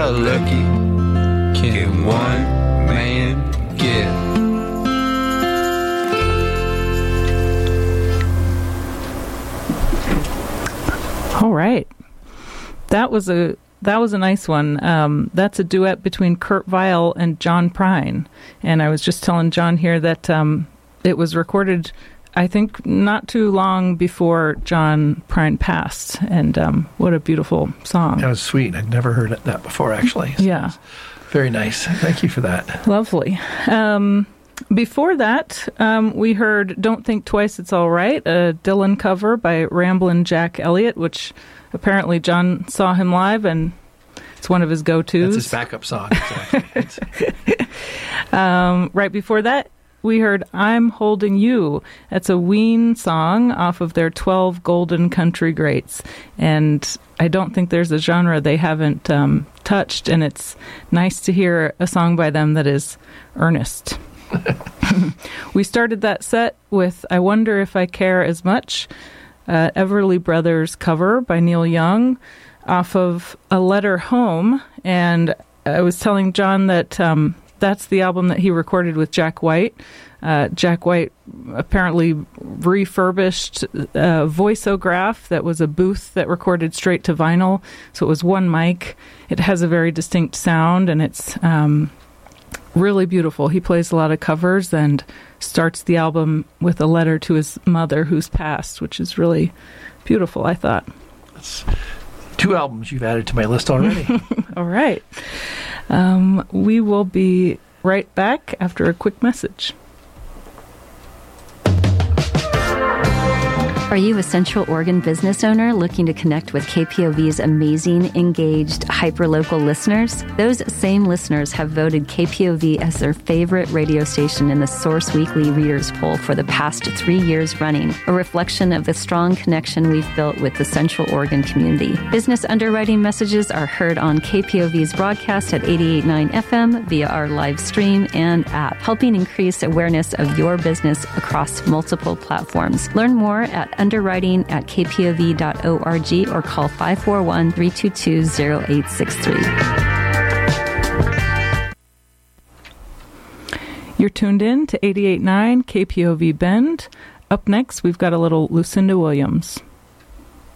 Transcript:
How lucky can one man get? All right. That was a nice one. That's a duet between Kurt Weill and John Prine. And I was just telling John here that it was recorded, I think, not too long before John Prine passed. And what a beautiful song. That was sweet. I'd never heard that before, actually. So yeah. Very nice. Thank you for that. Lovely. Before that, we heard Don't Think Twice, It's All Right, a Dylan cover by Ramblin' Jack Elliott, which apparently John saw him live, and it's one of his go-tos. That's his backup song, exactly. Right before that, we heard I'm Holding You. That's a Ween song off of their 12 Golden Country Greats. And I don't think there's a genre they haven't touched, and it's nice to hear a song by them that is earnest. We started that set with I Wonder If I Care As Much, Everly Brothers cover by Neil Young off of A Letter Home. And I was telling John that that's the album that he recorded with Jack White. Jack White apparently refurbished Voiceograph. That was a booth that recorded straight to vinyl. So it was one mic. It has a very distinct sound, and it's really beautiful. He plays a lot of covers and starts the album with a letter to his mother who's passed, which is really beautiful, I thought. That's 2 albums you've added to my list already. All right. We will be right back after a quick message. Are you a Central Oregon business owner looking to connect with KPOV's amazing, engaged, hyper-local listeners? Those same listeners have voted KPOV as their favorite radio station in the Source Weekly Readers Poll for the past 3 years running, a reflection of the strong connection we've built with the Central Oregon community. Business underwriting messages are heard on KPOV's broadcast at 88.9 FM via our live stream and app, helping increase awareness of your business across multiple platforms. Learn more at underwriting@kpov.org or call 541-322-0863. You're tuned in to 88.9 KPOV Bend. Up next, we've got a little Lucinda Williams.